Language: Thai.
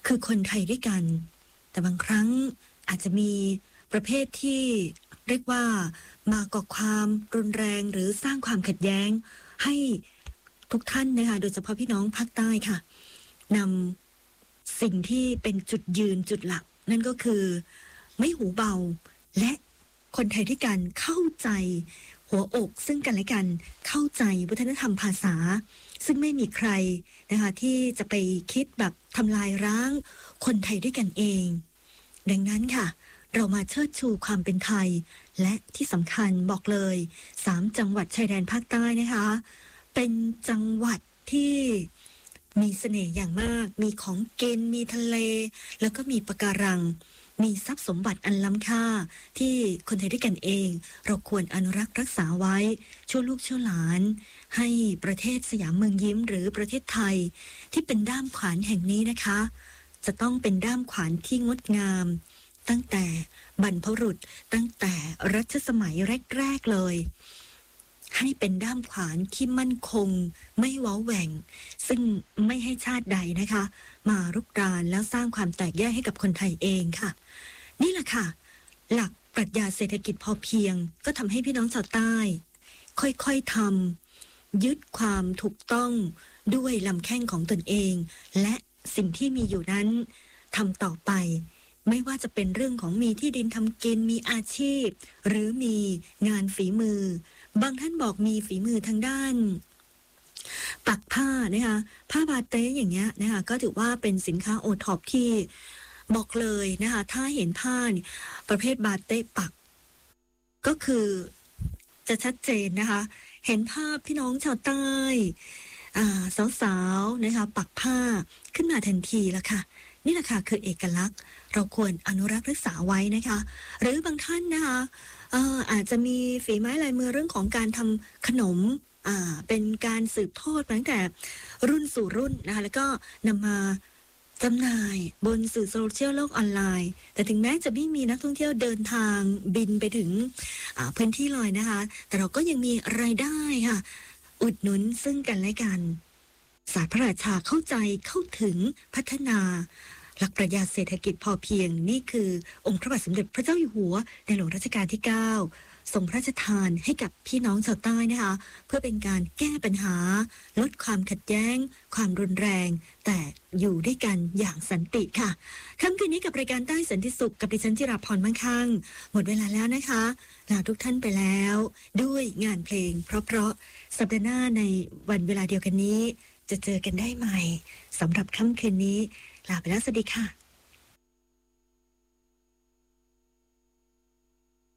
คือคนไทยด้วยกันแต่บางครั้งอาจจะมีประเภทที่เรียกว่ามาก่อความรุนแรงหรือสร้างความขัดแย้งให้ทุกท่านนะคะโดยเฉพาะพี่น้องภาคใต้ค่ะนำสิ่งที่เป็นจุดยืนจุดหลักนั่นก็คือไม่หูเบาและคนไทยด้วยกันเข้าใจหัวอกซึ่งกันและกันเข้าใจวัฒนธรรมภาษาซึ่งไม่มีใครนะคะที่จะไปคิดแบบทำลายร้างคนไทยด้วยกันเองดังนั้นค่ะเรามาเชิดชูความเป็นไทยและที่สำคัญบอกเลย3จังหวัดชายแดนภาคใต้นะคะเป็นจังหวัดที่มีเสน่ห์อย่างมากมีของกินมีทะเลแล้วก็มีปะการังมีทรัพย์สมบัติอันล้ำค่าที่คนไทยด้วยกันเองเราควรอนุรักษ์รักษาไว้ชั่วลูกชั่วหลานให้ประเทศสยามเมืองยิ้มหรือประเทศไทยที่เป็นด้ามขวานแห่งนี้นะคะจะต้องเป็นด้ามขวานที่งดงามตั้งแต่บรรพบุรุษตั้งแต่รัชสมัยแรกๆเลยให้เป็นด้ามขวานที่มั่นคงไม่เว้าแหว่งซึ่งไม่ให้ชาติใดนะคะมารุกรานแล้วสร้างความแตกแยกให้กับคนไทยเองค่ะนี่แหละค่ะหลักปรัชญาเศรษฐกิจพอเพียงก็ทำให้พี่น้องชาวใต้ค่อยๆทำยึดความถูกต้องด้วยลำแข้งของตนเองและสิ่งที่มีอยู่นั้นทำต่อไปไม่ว่าจะเป็นเรื่องของมีที่ดินทำกินมีอาชีพหรือมีงานฝีมือบางท่านบอกมีฝีมือทางด้านปักผ้านะคะผ้าบาเต้อย่างเงี้ยนะคะก็ถือว่าเป็นสินค้าโอท็อปที่บอกเลยนะคะถ้าเห็นผ้าประเภทบาเต้ปักก็คือจะชัดเจนนะคะเห็นภาพพี่น้องชาวใต้สาวๆนะคะปักผ้าขึ้นมาทันทีแล้วค่ะนี่แหละค่ะคือเอกลักษณ์เราควรอนุรักษ์รักษาไว้นะคะหรือบางท่านนะคะอาจจะมีฝีไม้ลายมือเรื่องของการทำขนมเป็นการสืบทอดมาตั้งแต่รุ่นสู่รุ่นนะคะแล้วก็นำมาจำหน่ายบนสื่อโซเชียลโลกออนไลน์แต่ถึงแม้จะไม่มีนักท่องเที่ยวเดินทางบินไปถึงพื้นที่เลยนะคะแต่เราก็ยังมีรายได้ค่ะอุดหนุนซึ่งกันและกันศาสตร์พระราชาเข้าใจเข้าถึงพัฒนาหลักปรัชญาเศรษฐกิจพอเพียงนี่คือองค์พระบาทสมเด็จพระเจ้าอยู่หัวในหลวงรัชกาลที่9ทรงพระราชทานให้กับพี่น้องชาวใต้นะคะเพื่อเป็นการแก้ปัญหาลดความขัดแย้งความรุนแรงแต่อยู่ด้วยกันอย่างสันติค่ะค่ำคืนนี้กับรายการใต้สันติสุขกับดิฉันจิราพรมั่งคั่งหมดเวลาแล้วนะคะลาทุกท่านไปแล้วด้วยงานเพลงเพราะๆสัปดาห์หน้าในวันเวลาเดียวกันนี้จะเจอกันได้ใหม่สำหรับค่ำคืนนี้ลาไปแล้วสวัสดีค่ะ